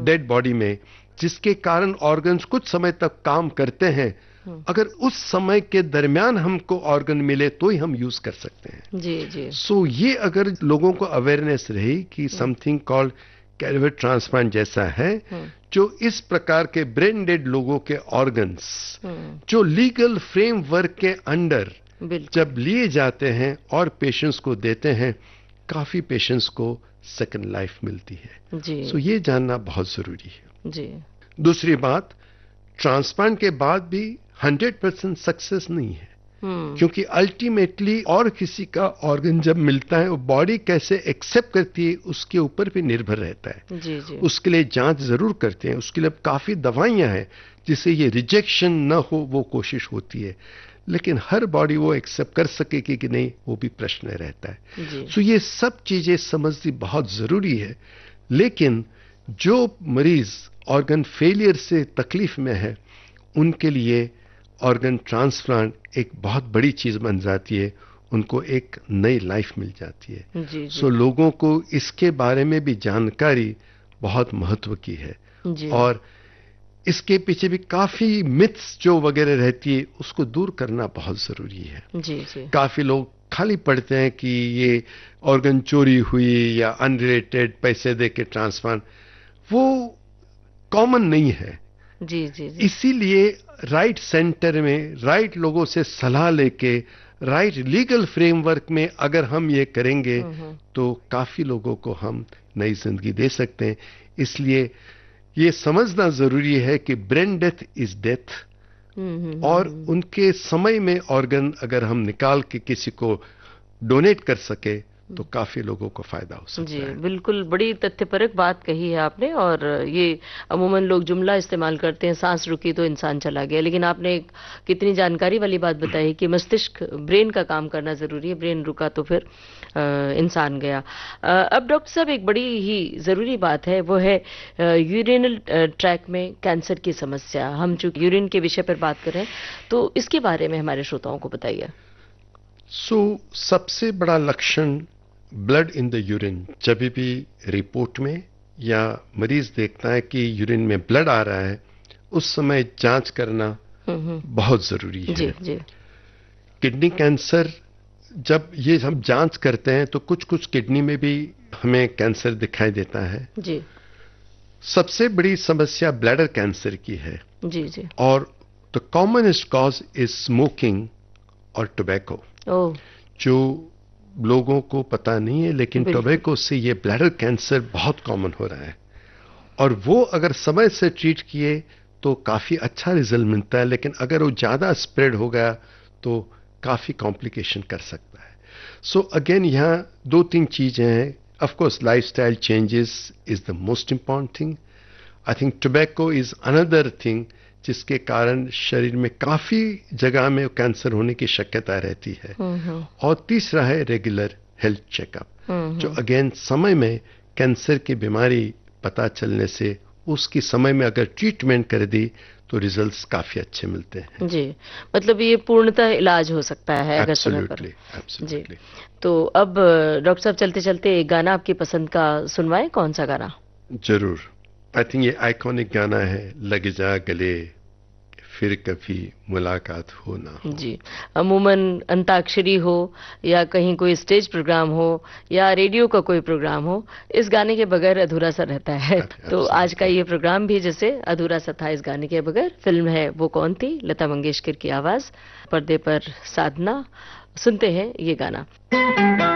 Dead body में, जिसके कारण ऑर्गन्स कुछ समय तक काम करते हैं, अगर उस समय के दरमियान हमको ऑर्गन मिले तो ही हम यूज कर सकते हैं। जी जी। सो ये अगर लोगों को अवेयरनेस रही कि समथिंग कॉल्ड कैडेवर ट्रांसप्लांट जैसा है, जो इस प्रकार के ब्रेन डेड लोगों के ऑर्गन्स जो लीगल फ्रेमवर्क के अंडर जब लिए जाते हैं और पेशेंट्स को देते हैं, काफी पेशेंट्स को सेकंड लाइफ मिलती है। जी। सो ये जानना बहुत जरूरी है। जी। दूसरी बात, ट्रांसप्लांट के बाद भी 100% सक्सेस नहीं है, क्योंकि अल्टीमेटली और किसी का ऑर्गन जब मिलता है वो बॉडी कैसे एक्सेप्ट करती है उसके ऊपर भी निर्भर रहता है। जी जी। उसके लिए जांच जरूर करते हैं, उसके लिए काफी दवाइयां हैं जिससे ये रिजेक्शन न हो, वो कोशिश होती है, लेकिन हर बॉडी वो एक्सेप्ट कर सकेगी कि नहीं, वो भी प्रश्न रहता है। सो ये सब चीजें समझनी बहुत जरूरी है। लेकिन जो मरीज ऑर्गन फेलियर से तकलीफ में है, उनके लिए ऑर्गन ट्रांसप्लांट एक बहुत बड़ी चीज बन जाती है, उनको एक नई लाइफ मिल जाती है। सो लोगों को इसके बारे में भी जानकारी बहुत महत्व की है, और इसके पीछे भी काफी मिथ्स जो वगैरह रहती है उसको दूर करना बहुत जरूरी है। जी जी। काफी लोग खाली पढ़ते हैं कि ये ऑर्गन चोरी हुई या अनरिलेटेड पैसे दे के ट्रांसप्लांट, वो कॉमन नहीं है। जी जी जी। इसीलिए राइट सेंटर में राइट लोगों से सलाह लेके राइट लीगल फ्रेमवर्क में अगर हम ये करेंगे तो काफी लोगों को हम नई जिंदगी दे सकते हैं। इसलिए ये समझना जरूरी है कि ब्रेन डेथ इज डेथ, और उनके समय में ऑर्गन अगर हम निकाल के किसी को डोनेट कर सके तो काफी लोगों को फायदा हो सकता है। जी बिल्कुल, बड़ी तथ्यपरक बात कही है आपने। और ये अमूमन लोग जुमला इस्तेमाल करते हैं, सांस रुकी तो इंसान चला गया, लेकिन आपने एक कितनी जानकारी वाली बात बताई कि मस्तिष्क, ब्रेन का काम करना जरूरी है, ब्रेन रुका तो फिर इंसान गया। अब डॉक्टर साहब, एक बड़ी ही जरूरी बात है, वो है यूरिनल ट्रैक में कैंसर की समस्या। हम चूंकि यूरिन के विषय पर बात कर रहे हैं, तो इसके बारे में हमारे श्रोताओं को बताइए। सबसे बड़ा लक्षण ब्लड इन द यूरिन, जब भी रिपोर्ट में या मरीज देखता है कि यूरिन में ब्लड आ रहा है, उस समय जांच करना बहुत जरूरी है। जी जी। किडनी कैंसर, जब ये हम जांच करते हैं तो कुछ कुछ किडनी में भी हमें कैंसर दिखाई देता है। जी। सबसे बड़ी समस्या ब्लैडर कैंसर की है। जी जी। और the commonest cause is smoking और टोबैको। जो लोगों को पता नहीं है, लेकिन टोबैको से ये ब्लैडर कैंसर बहुत कॉमन हो रहा है, और वो अगर समय से ट्रीट किए तो काफी अच्छा रिजल्ट मिलता है, लेकिन अगर वो ज्यादा स्प्रेड हो गया तो काफी कॉम्प्लिकेशन कर सकता है। सो अगेन यहाँ दो तीन चीजें हैं। Of course lifestyle changes is the most important thing. I think tobacco is another thing जिसके कारण शरीर में काफी जगह में कैंसर होने की शक्यता रहती है। और तीसरा है रेगुलर हेल्थ चेकअप, जो अगेन समय में कैंसर की बीमारी पता चलने से उसकी समय में अगर ट्रीटमेंट कर दी तो रिजल्ट्स काफी अच्छे मिलते हैं। जी, मतलब ये पूर्णतः इलाज हो सकता है अगर समय पर। एब्सोल्युटली। तो अब डॉक्टर साहब, चलते चलते एक गाना आपकी पसंद का सुनवाएं, कौन सा गाना? जरूर। आई थिंक ये आइकॉनिक गाना है, लग जा गले फिर कभी मुलाकात हो ना हो। जी, अमूमन अंताक्षरी हो या कहीं कोई स्टेज प्रोग्राम हो या रेडियो का कोई प्रोग्राम हो, इस गाने के बगैर अधूरा सा रहता है। तो आज का ये प्रोग्राम भी जैसे अधूरा सा था इस गाने के बगैर। फिल्म है वो कौन थी, लता मंगेशकर की आवाज, पर्दे पर साधना। सुनते हैं ये गाना।